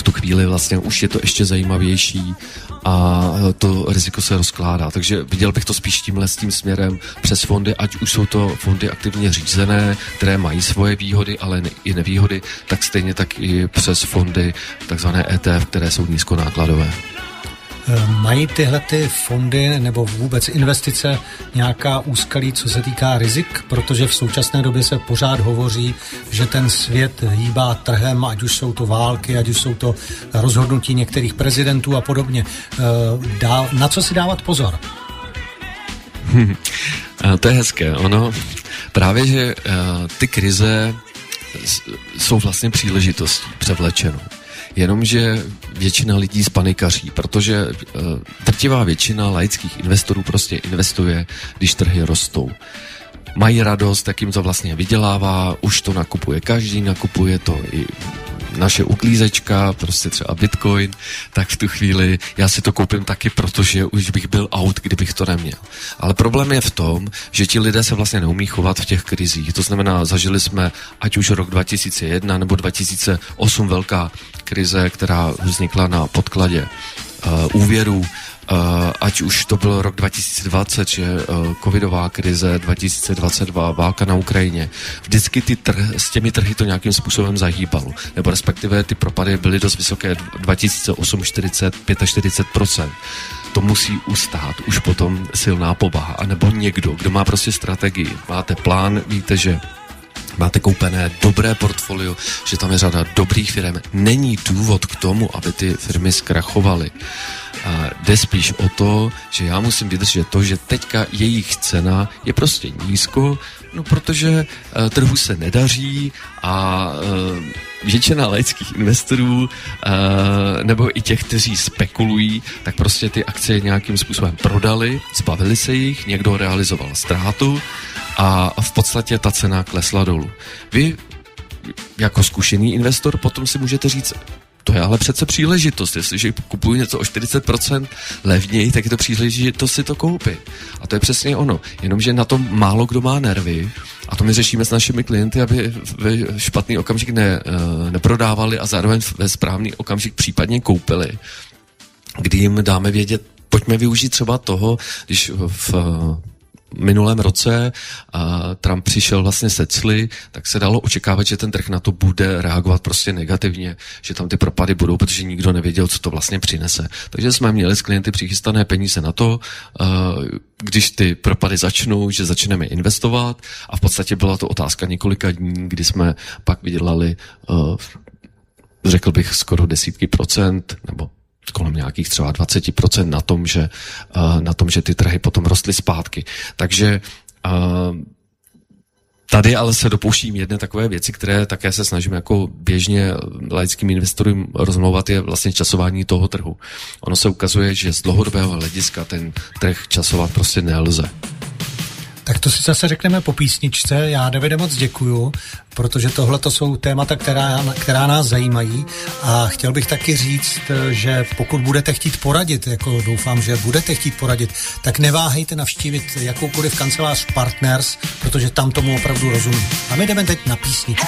tu chvíli vlastně už je to ještě zajímavější a to riziko se rozkládá. Takže viděl bych to spíš tímhle s tím směrem přes fondy, ať už jsou to fondy aktivně řízené, které mají svoje výhody, ale i nevýhody, tak stejně tak i přes fondy takzvané ETF, které jsou nízkonákladové. Mají tyhle ty fondy nebo vůbec investice nějaká úskalí, co se týká rizik? Protože v současné době se pořád hovoří, že ten svět hýbá trhem, ať už jsou to války, ať už jsou to rozhodnutí některých prezidentů a podobně. Na co si dávat pozor? To je hezké. Ono právě, že ty krize jsou vlastně příležitostí převlečenou. Jenomže většina lidí spanikaří, protože drtivá většina laických investorů prostě investuje, když trhy rostou. Mají radost, tak jim to vlastně vydělává, už to nakupuje každý, nakupuje to i naše uklízečka, prostě třeba Bitcoin, tak v tu chvíli já si to koupím taky, protože už bych byl out, kdybych to neměl. Ale problém je v tom, že ti lidé se vlastně neumí chovat v těch krizích. To znamená, zažili jsme ať už rok 2001 nebo 2008 velká krize, která vznikla na podkladě úvěrů, ať už to byl rok 2020, že covidová krize, 2022, válka na Ukrajině. Vždycky s těmi trhy to nějakým způsobem zahýbalo. Nebo respektive ty propady byly dost vysoké, 2008 45%. To musí ustát už potom silná povaha. A nebo někdo, kdo má prostě strategii, máte plán, víte, že máte koupené dobré portfolio, že tam je řada dobrých firm. Není důvod k tomu, aby ty firmy zkrachovaly. Jde spíš o to, že já musím vydržet to, že teďka jejich cena je prostě nízko, no protože trhu se nedaří a většina laických investorů nebo i těch, kteří spekulují, tak prostě ty akcie nějakým způsobem prodali, zbavili se jich, někdo realizoval ztrátu a v podstatě ta cena klesla dolů. Vy jako zkušený investor potom si můžete říct, to je ale přece příležitost, jestliže kupuju něco o 40% levněji, tak je to příležitost si to koupit. A to je přesně ono. Jenomže na tom málo kdo má nervy a to my řešíme s našimi klienty, aby ve špatný okamžik neprodávali a zároveň ve správný okamžik případně koupili. Kdy jim dáme vědět, pojďme využít třeba toho, když v minulém roce Trump přišel vlastně se cly, tak se dalo očekávat, že ten trh na to bude reagovat prostě negativně, že tam ty propady budou, protože nikdo nevěděl, co to vlastně přinese. Takže jsme měli s klienty přichystané peníze na to, když ty propady začnou, že začneme investovat a v podstatě byla to otázka několika dní, kdy jsme pak vydělali, řekl bych, skoro 10% nebo kolem nějakých třeba 20% na tom, že ty trhy potom rostly zpátky. Takže tady ale se dopouštím jedné takové věci, které také se snažím jako běžně laickým investorům rozmlouvat, je vlastně časování toho trhu. Ono se ukazuje, že z dlouhodobého hlediska ten trh časovat prostě nelze. Tak to si zase řekneme po písničce. Já, Davide, moc děkuju, protože tohle to jsou témata, která nás zajímají a chtěl bych taky říct, že pokud budete chtít poradit, jako doufám, že budete chtít poradit, tak neváhejte navštívit jakoukoliv kancelář Partners, protože tam tomu opravdu rozumí. A my jdeme teď na písničku.